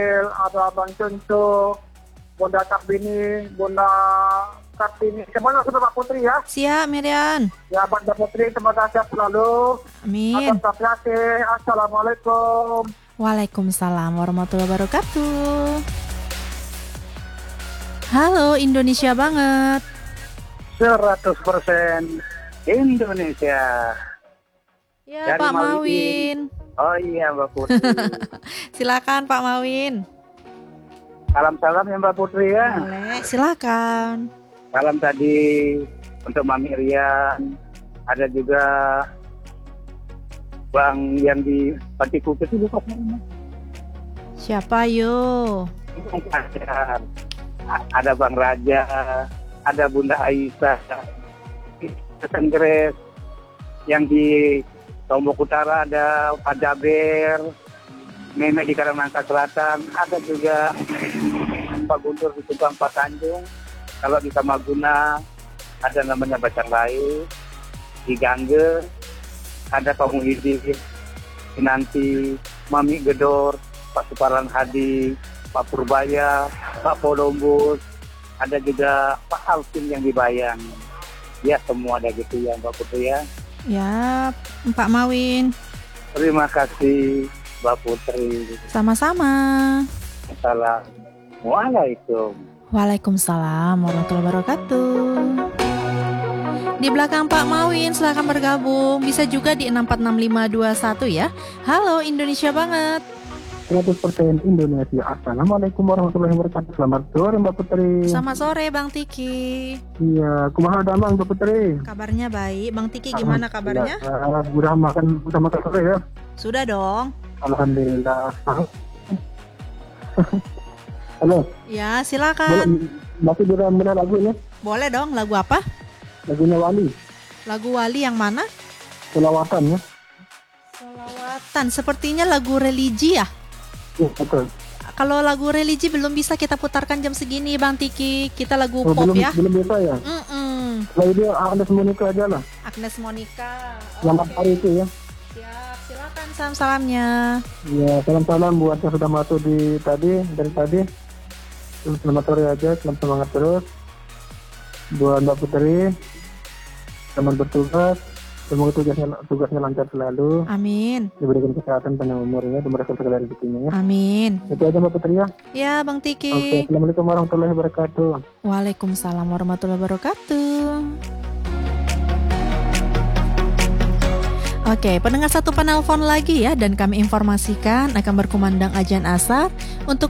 ada Abang Cuncu, Bunda Karbini, Bunda Kartini. Semuanya sudah Mbak Putri ya. Siap, Mirian. Ya, Bunda Putri, semoga sehat selalu. Amin. Atas kasih. Assalamualaikum. Waalaikumsalam warahmatullahi wabarakatuh. Halo, Indonesia banget. 100% Indonesia. Ya, Dari Pak Mawin. Mawin. Oh iya Mbak Putri. Silakan Pak Mawin. Salam-salam ya Mbak Putri ya. Boleh, silakan. Salam tadi untuk Mami Rian. Ada juga Bang yang di Panti Kupit itu lupa namanya. Siapa yo? Ada Bang Raja, ada Bunda Aisyah, Senggres, yang di Lombok Utara ada Pak Jaber, Nenek di Kalimantan Selatan, ada juga Pak Guntur di Subang Pak Tanjung. Kalau di Tamaguna ada namanya Bacang Lai, di Gangge ada Pak Muhyiddin, Nanti Mami Gedor, Pak Suparlan Hadi, Pak Purbaya, Pak Polombus, ada juga Pak Alvin yang di Bayang. Ya semua ada gitu ya Mbak Putri ya. Ya, Pak Mawin. Terima kasih Mbak Putri. Sama-sama. Assalamualaikum. Waalaikumsalam warahmatullahi wabarakatuh. Di belakang Pak Mawin, silakan bergabung. Bisa juga di 646521 ya. Halo, Indonesia banget. 100% Indonesia. Assalamualaikum warahmatullahi wabarakatuh. Selamat sore Mbak Putri. Selamat sore Bang Tiki. Iya, kumaha damang Mbak Putri. Kabarnya baik. Bang Tiki gimana kabarnya? Udah makan sore ya? Sudah dong. Alhamdulillah. Halo. Ya, silakan. Masih benar lagu ini? Boleh dong, lagu apa? Lagunya Wali. Lagu Wali yang mana? Selawatan ya? Selawatan. Sepertinya lagu religi ya? Iya, betul. Kalau lagu religi belum bisa kita putarkan jam segini Bang Tiki. Kita lagu pop belum, ya. Belum bisa ya? Lalu dia Agnes Monica aja lah. Agnes Monica. Selamat hari itu ya. Siap, silakan salam-salamnya. Ya, salam-salam buat yang sudah masuk dari tadi. Selamat sore aja, selamat semangat terus. Buat Mbak Putri, selamat bertugas. Semoga tugasnya lancar selalu. Amin. Diberikan kesehatan panjang umurnya, dimurahkan segala rezekinya ya. Amin. Itu aja Mbak Putri ya. Ya Bang Tiki. Oke, Assalamualaikum warahmatullahi wabarakatuh. Waalaikumsalam warahmatullahi wabarakatuh. Oke, pendengar satu penelpon lagi ya, dan kami informasikan akan berkumandang azan asar untuk